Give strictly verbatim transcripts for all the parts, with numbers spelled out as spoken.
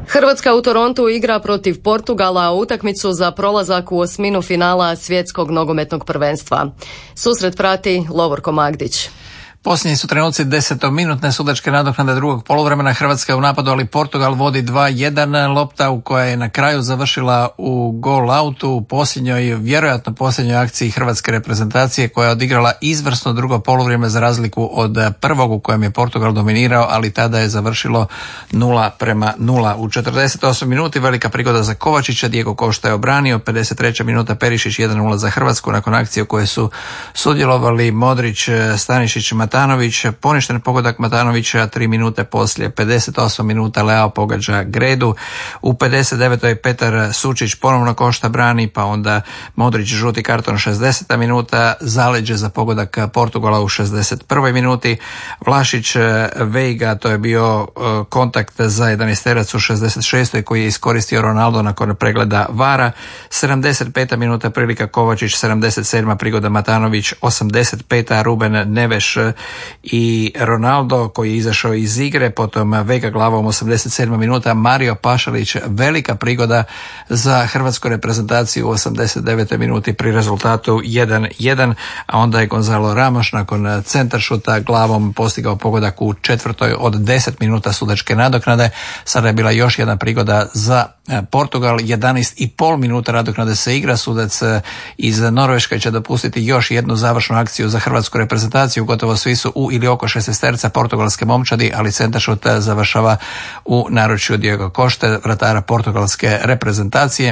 Hrvatska u Torontu igra protiv Portugala utakmicu za prolazak u osminu finala svjetskog nogometnog prvenstva. Susret prati Lovorko Magdić. Posljednji su trenuci desetominutne sudačke nadoknade drugog poluvremena. Hrvatska je u napadu, ali Portugal vodi dva jedan. Lopta u koja je na kraju završila u gol autu u posljednjoj, vjerojatno posljednjoj akciji hrvatske reprezentacije, koja je odigrala izvrsno drugo poluvrijeme za razliku od prvog u kojem je Portugal dominirao, ali tada je završilo nula prema nula. U četrdeset osmoj minuti velika prigoda za Kovačića, Diego Costa je obranio. pedeset treća minuta Perišić jedan nula za Hrvatsku nakon akcije u kojoj su sudjelovali Modrić, Stanišić, Matanović. Poništen pogodak Matanovića tri minute poslije. pedeset osma minuta Leao pogađa Gredu. U pedeset devetoj Petar Sučić ponovno Košta brani, pa onda Modrić žuti karton šezdeseta minuta. Zaleđe za pogodak Portugala u šezdeset prvoj minuti. Vlašić Veiga, to je bio kontakt za jedanaesterac u šezdeset šestoj koji je iskoristio Ronaldo nakon pregleda vara. sedamdeset peta minuta prilika Kovačić, sedamdeset sedma prigoda Matanović, osamdeset peta Ruben Neveš i Ronaldo koji je izašao iz igre, potom Vega glavom osamdeset sedma minuta, Mario Pašalić, velika prigoda za hrvatsku reprezentaciju u osamdeset devetoj minuti pri rezultatu jedan jedan, a onda je Gonzalo Ramos nakon centaršuta glavom postigao pogodak u četvrtoj od deset minuta sudačke nadoknade. Sada je bila još jedna prigoda za Portugal, jedanaest i pol minuta nadoknade se igra, sudac iz Norveške će dopustiti još jednu završnu akciju za hrvatsku reprezentaciju. Gotovo svi su u ili oko šestesterca portugalske momčadi, ali centaršut završava u naručju Diego Coste, vratara portugalske reprezentacije.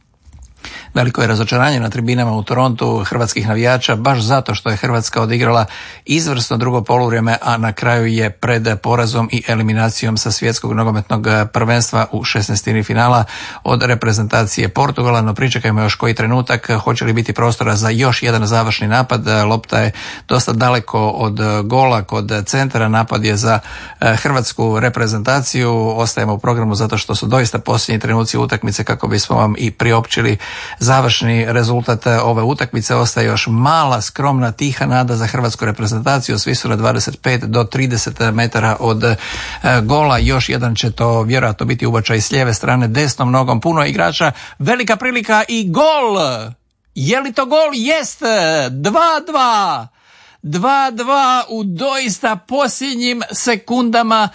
Veliko je razočaranje na tribinama u Torontu hrvatskih navijača, baš zato što je Hrvatska odigrala izvrsno drugo poluvrijeme, a na kraju je pred porazom i eliminacijom sa svjetskog nogometnog prvenstva u šesnaestini finala od reprezentacije Portugala. No pričekajmo još koji trenutak, hoće li biti prostora za još jedan završni napad. Lopta je dosta daleko od gola kod centra, napad je za hrvatsku reprezentaciju. Ostajemo u programu zato što su doista posljednji trenuci utakmice kako bismo vam i priopćili završni rezultat ove utakmice. Ostaje još mala, skromna, tiha nada za hrvatsku reprezentaciju. Svi su na dvadeset pet do trideset metara od gola. Još jedan će to vjerojatno biti ubačaj s lijeve strane desnom nogom. Puno igrača, velika prilika i gol! Je li to gol? Jest! dva dva! dva dva u doista posljednjim sekundama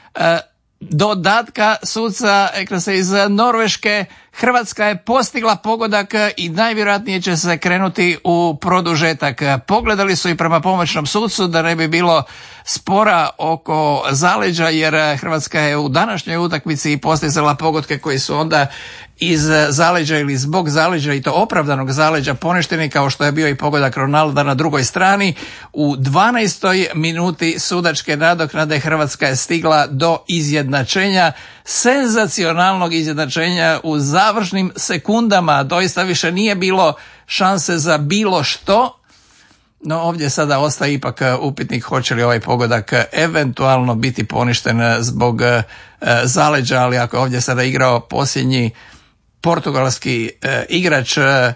dodatka suca Ekrase iz Norveške. Hrvatska je postigla pogodak i najvjerojatnije će se krenuti u produžetak. Pogledali su i prema pomoćnom sucu da ne bi bilo spora oko zaleđa, jer Hrvatska je u današnjoj utakmici postizala pogodke koji su onda iz zaleđa ili zbog zaleđa, i to opravdanog zaleđa, poništeni, kao što je bio i pogodak Ronalda na drugoj strani. U dvanaestoj minuti sudačke nadoknade Hrvatska je stigla do izjednačenja, senzacionalnog izjednačenja u završnim sekundama. Doista više nije bilo šanse za bilo što. No ovdje sada ostaje ipak upitnik hoće li ovaj pogodak eventualno biti poništen zbog e, zaleđa, ali ako je ovdje sada igrao posljednji portugalski e, igrač, e,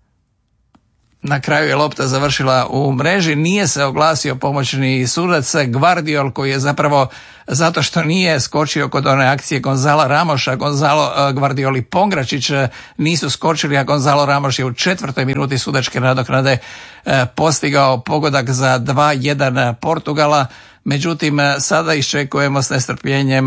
na kraju je lopta završila u mreži, nije se oglasio pomoćni sudac Gvardiol, koji je zapravo, zato što nije skočio kod one akcije Gonzala Ramoša, Gonzalo Gvardiol i Pongračić nisu skočili, a Gonzalo Ramoš je u četvrtoj minuti sudačke nadoknade postigao pogodak za dva jedan Portugala. Međutim, sada iščekujemo s nestrpljenjem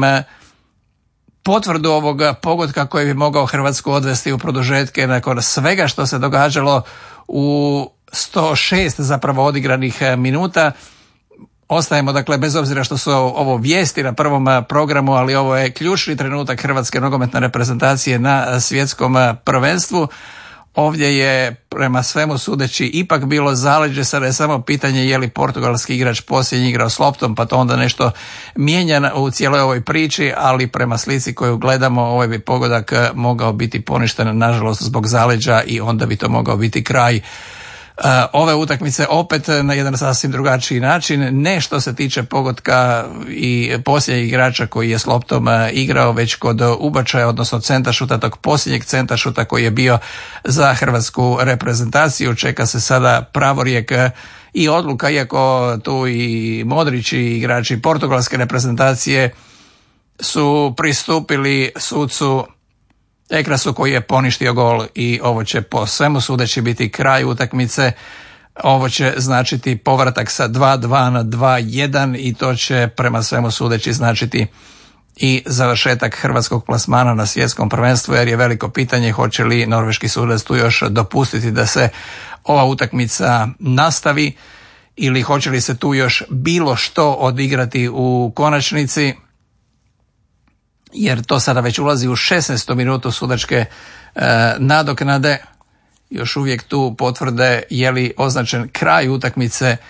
potvrdu ovog pogotka koji bi mogao Hrvatsku odvesti u produžetke nakon svega što se događalo u sto šest zapravo odigranih minuta. Ostajemo, dakle, bez obzira što su ovo vijesti na prvom programu, ali ovo je ključni trenutak hrvatske nogometne reprezentacije na svjetskom prvenstvu. Ovdje je prema svemu sudeći ipak bilo zaleđe, sada je samo pitanje je li portugalski igrač posljednji igrao s loptom, pa to onda nešto mijenja u cijeloj ovoj priči, ali prema slici koju gledamo ovaj bi pogodak mogao biti poništen nažalost zbog zaleđa i onda bi to mogao biti kraj ove utakmice opet na jedan sasvim drugačiji način, ne što se tiče pogotka i posljednjeg igrača koji je s loptom igrao, već kod ubačaja, odnosno centaršuta, tog posljednjeg centaršuta koji je bio za hrvatsku reprezentaciju. Čeka se sada pravorijek i odluka, iako tu i Modrić i igrači portugalske reprezentacije su pristupili sucu Ekrasu koji je poništio gol i ovo će po svemu sudeći biti kraj utakmice. Ovo će značiti povratak sa dva dva na dva jedan i to će prema svemu sudeći značiti i završetak hrvatskog plasmana na svjetskom prvenstvu, jer je veliko pitanje hoće li norveški sudac tu još dopustiti da se ova utakmica nastavi ili hoće li se tu još bilo što odigrati u konačnici, jer to sada već ulazi u šesnaestu minutu sudačke e, nadoknade. Još uvijek tu potvrde je li označen kraj utakmice e,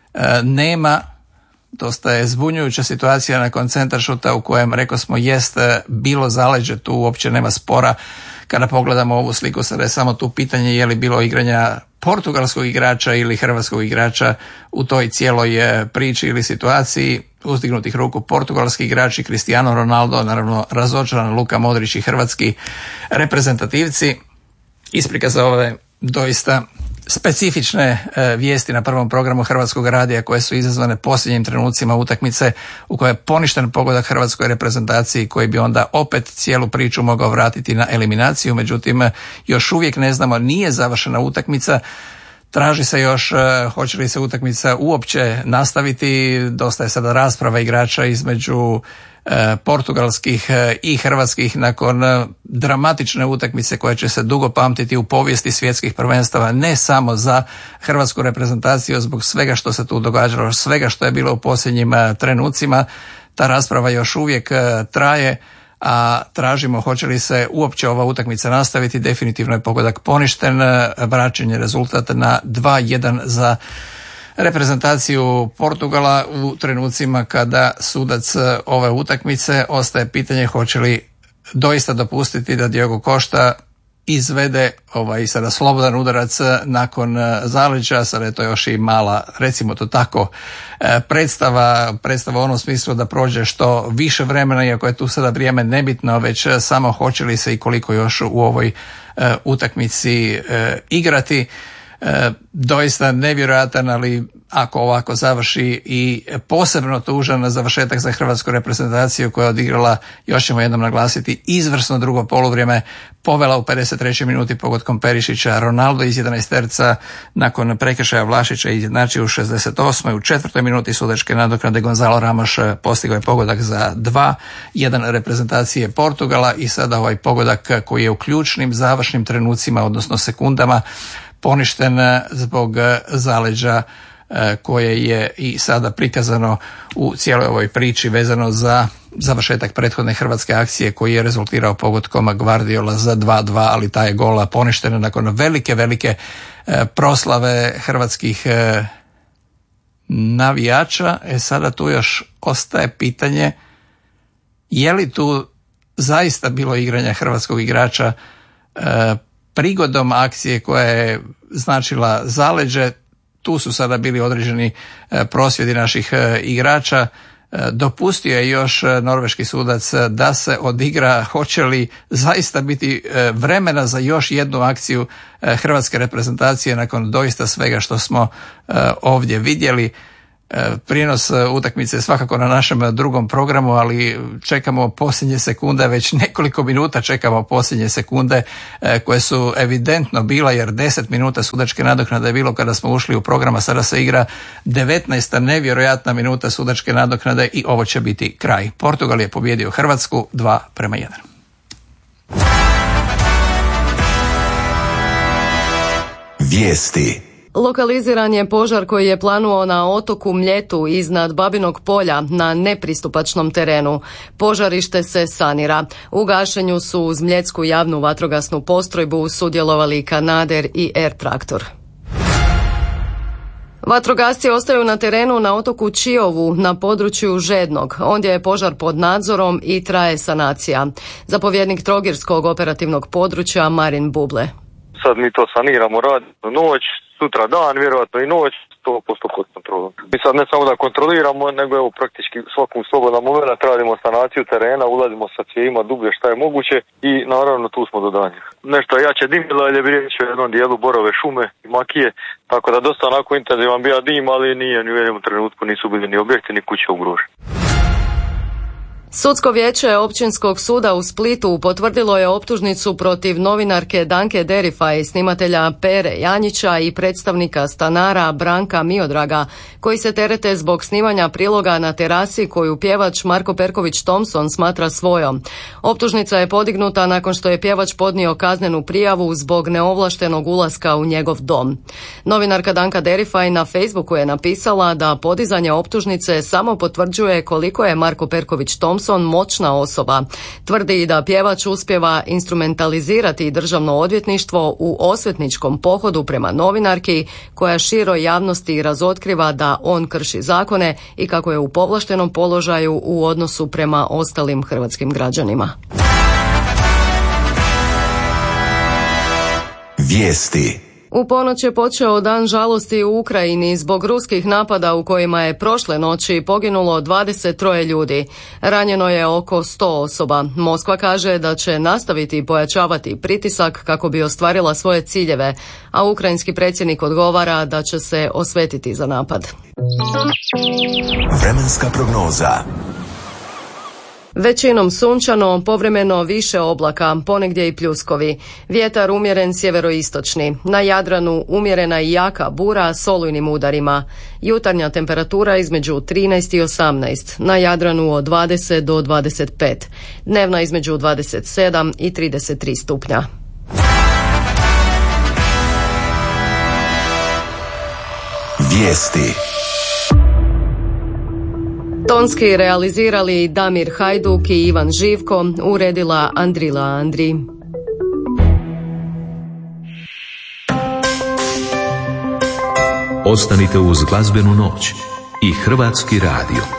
nema. Dosta je zbunjujuća situacija nakon centaršuta u kojem, rekao smo, jest bilo zaleđe, tu uopće nema spora. Kada pogledamo ovu sliku, sada je samo tu pitanje je li bilo igranja portugalskog igrača ili hrvatskog igrača u toj cijeloj priči ili situaciji. Uzdignutih ruku portugalski igrači, Cristiano Ronaldo, naravno razočaran Luka Modrić i hrvatski reprezentativci. Isprika za ove doista specifične e, vijesti na prvom programu Hrvatskog radija koje su izazvane posljednjim trenucima utakmice u kojoj je poništen pogodak hrvatskoj reprezentaciji koji bi onda opet cijelu priču mogao vratiti na eliminaciju. Međutim, još uvijek ne znamo, nije završena utakmica. Traži se još e, hoće li se utakmica uopće nastaviti. Dosta je sada rasprava igrača između e, portugalskih e, i hrvatskih nakon e, dramatične utakmice koja će se dugo pamtiti u povijesti svjetskih prvenstava, ne samo za hrvatsku reprezentaciju zbog svega što se tu događalo, svega što je bilo u posljednjim e, trenucima. Ta rasprava još uvijek e, traje, a tražimo hoće li se uopće ova utakmica nastaviti. Definitivno je pogodak poništen, vraćen je rezultat na dva jedan za reprezentaciju Portugala u trenucima kada sudac ove utakmice. Ostaje pitanje hoće li doista dopustiti da Diogo Costa izvede ovaj sada slobodan udarac nakon zaleđa. Sada je to još i mala, recimo to tako, predstava, predstava u onom smislu da prođe što više vremena, iako je tu sada vrijeme nebitno, već samo hoće li se i koliko još u ovoj utakmici igrati. Doista nevjerojatan, ali ako ovako završi i posebno tužan završetak za hrvatsku reprezentaciju koja je odigrala, još ćemo jednom naglasiti, izvrsno drugo poluvrijeme, povela u pedeset trećoj minuti pogodkom Perišića, Ronaldo iz jedanaesterca nakon prekršaja Vlašića izjednačio u šezdeset osmoj U četvrtoj minuti sudačke nadoknade Gonzalo Ramos postigao je pogodak za dva jedan reprezentacije Portugala i sada ovaj pogodak koji je u ključnim završnim trenucima, odnosno sekundama, poništen zbog zaleđa koje je i sada prikazano u cijeloj ovoj priči vezano za završetak prethodne hrvatske akcije koji je rezultirao pogodkom Guardiola za dva dva, ali ta je gola poništena nakon velike, velike proslave hrvatskih navijača. E sada tu još ostaje pitanje je li tu zaista bilo igranja hrvatskog igrača prigodom akcije koja je značila zaleđe. Tu su sada bili određeni prosvjedi naših igrača. Dopustio je još norveški sudac da se odigra. Hoće li zaista biti vremena za još jednu akciju hrvatske reprezentacije nakon doista svega što smo ovdje vidjeli? Prijenos utakmice je svakako na našem drugom programu, ali čekamo posljednje sekunde, već nekoliko minuta čekamo posljednje sekunde koje su evidentno bila, jer deset minuta sudačke nadoknade je bilo kada smo ušli u program, a sada se igra devetnaesta nevjerojatna minuta sudačke nadoknade i ovo će biti kraj. Portugal je pobijedio Hrvatsku dva prema jedan. Vijesti. Lokaliziran je požar koji je planuo na otoku Mljetu iznad Babinog polja na nepristupačnom terenu. Požarište se sanira. U gašenju su uz Mljetsku javnu vatrogasnu postrojbu sudjelovali Kanader i Air Traktor. Vatrogasci ostaju na terenu na otoku Čiovu na području Žednog. Ondje je požar pod nadzorom i traje sanacija. Zapovjednik Trogirskog operativnog područja Marin Buble. Sad mi to saniramo, radimo noć, sutra dan, vjerojatno i noć, sto posto pod kontrolom. Mi sad ne samo da kontroliramo, nego evo praktički svakom slobodnom momentu radimo sanaciju terena, ulazimo sa cijevima dublje šta je moguće i naravno tu smo do danja. Nešto jače dimilo, ali je bi riječ o jednom dijelu borove šume i makije, tako da dosta onako intenzivan bija dim, ali nije ni u jednom trenutku nisu bili ni objekti ni kuće ugroženi. Sudsko vijeće Općinskog suda u Splitu potvrdilo je optužnicu protiv novinarke Danke Derifaj, snimatelja Pere Janjića i predstavnika stanara Branka Miodraga, koji se terete zbog snimanja priloga na terasi koju pjevač Marko Perković Thompson smatra svojom. Optužnica je podignuta nakon što je pjevač podnio kaznenu prijavu zbog neovlaštenog ulaska u njegov dom. Novinarka Danka Derifaj na Facebooku je napisala da podizanje optužnice samo potvrđuje koliko je Marko Perković Thompson moćna osoba. Tvrdi da pjevač uspijeva instrumentalizirati državno odvjetništvo u osvetničkom pohodu prema novinarki koja široj javnosti razotkriva da on krši zakone i kako je u povlaštenom položaju u odnosu prema ostalim hrvatskim građanima. Vijesti. U ponoć je počeo dan žalosti u Ukrajini zbog ruskih napada u kojima je prošle noći poginulo dvadeset tri ljudi. Ranjeno je oko sto osoba. Moskva kaže da će nastaviti pojačavati pritisak kako bi ostvarila svoje ciljeve, a ukrajinski predsjednik odgovara da će se osvetiti za napad. Vremenska prognoza. Većinom sunčano, povremeno više oblaka, ponegdje i pljuskovi. Vjetar umjeren sjeveroistočni. Na Jadranu umjerena i jaka bura s olujnim udarima. Jutarnja temperatura između trinaest i osamnaest. Na Jadranu od dvadeset do dvadeset pet. Dnevna između dvadeset sedam i trideset tri stupnja. Vijesti. Tonski realizirali Damir Hajduk i Ivan Živko, uredila Andrila Andri. Ostanite uz glazbenu noć i Hrvatski radio.